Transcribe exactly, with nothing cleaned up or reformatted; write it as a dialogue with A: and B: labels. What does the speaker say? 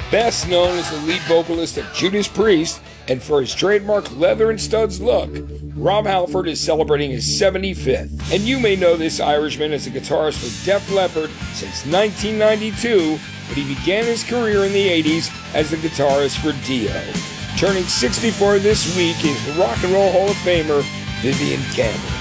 A: Best known as the lead vocalist of Judas Priest and for his trademark leather and studs look, Rob Halford is celebrating his seventy-fifth. And you may know this Irishman as a guitarist for Def Leppard since nineteen ninety-two, but he began his career in the eighties as the guitarist for Dio. Turning sixty-four this week is Rock and Roll Hall of Famer Vivian Campbell.